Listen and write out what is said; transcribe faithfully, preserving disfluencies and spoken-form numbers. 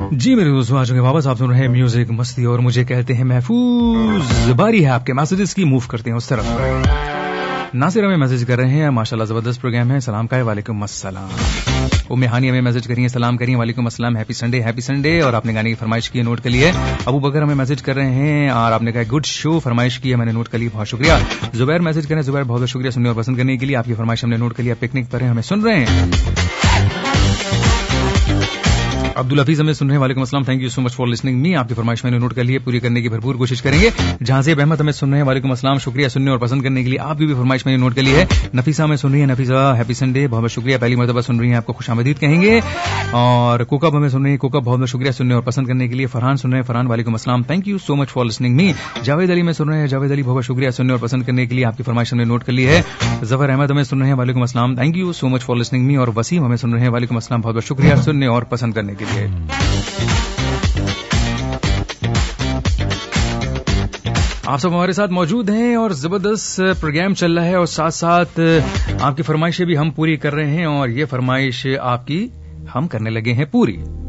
जी मेरे दोस्तों, आ चुके वापस। आप सुन रहे हैं म्यूजिक मस्ती और मुझे कहते हैं महफूज। बारी है आपके मैसेजेस की, मूव करते हैं उस तरफ। नासिर हमें मैसेज कर रहे हैं, माशाल्लाह जबरदस्त प्रोग्राम है, सलाम का है, वालेकुम अस्सलाम। उम्मे हानी हमें मैसेज करिए, सलाम करिए, वालेकुम अस्सलाम, हैप्पी संडे, हैप्पी संडे। और आपने गाने की फरमाइश की है, नोट कर लिए। अबू बकर हमें मैसेज कर रहे हैं और आपने कहा गुड शो, फरमाइश की है, मैंने नोट कर ली, बहुत शुक्रिया। जुबैर मैसेज करें, जुबैर बहुत बहुत शुक्रिया सुनने और पसंद करने के लिए, आपकी फरमाइश हमने नोट कर लिया, पिकनिक पर है, हमें सुन रहे हैं। अब्दुल हफीज हमें सुन रहे हैं, वालेकुम अस्सलाम, thank you so much for listening me. आपकी फरमाइश मैंने नोट कर ली है, पूरी करने की भरपूर कोशिश करेंगे। जहांजेब अहमद हमें सुन रहे हैं, वालेकुम अस्सलाम, शुक्रिया सुनने और पसंद करने के लिए, आपकी भी फरमाइश मैंने नोट कर ली है। नफीसा हमें सुन रही है, नफीसा हैप्पी संडे, बहुत बहुत शुक्रिया, पहली मरतबा सुन रही है, आपको खुशामदीद कहेंगे। और कोकब हमें सुन रही है, कोकब बहुत बहुत शुक्रिया सुनने और पसंद करने के लिए। फरहान सुन रहे हैं, फरहान वालेकुम अस्सलाम, thank you so much for listening me. Javed Ali में सुन रहे हैं, जावेद अली बहुत बहुत शुक्रिया सुनने और पसंद करने के लिए, आपकी फरमाइश हमने नोट कर ली है। जफर अहमद हमें सुन रहे हैं, वालेकुम अस्सलाम, thank you so much for listening me. और वसीम हमें सुन रहे हैं, वालेकुम अस्सलाम, बहुत बहुत शुक्रिया सुनने और पसंद करने के लिए। आप सब हमारे साथ मौजूद हैं और जबरदस्त प्रोग्राम चल रहा है और साथ साथ आपकी फरमाइशें भी हम पूरी कर रहे हैं और ये फरमाइश आपकी हम करने लगे हैं पूरी।